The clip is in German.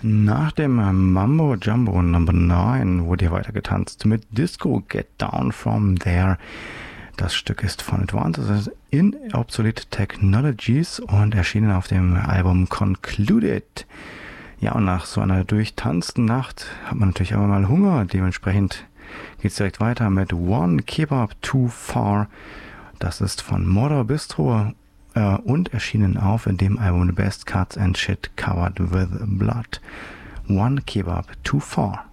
Nach dem Mambo Jumbo Number 9 wurde hier weiter getanzt mit Disco Get Down From There. Das Stück ist von Advances in Obsolete Technologies und erschienen auf dem Album Concluded. Ja, und nach so einer durchtanzten Nacht hat man natürlich auch mal Hunger. Dementsprechend geht es direkt weiter mit One Kebab Too Far. Das ist von Mordor Bistro und erschienen auf in dem Album The Best Cuts and Shit Covered with Blood. One Kebab Too Far.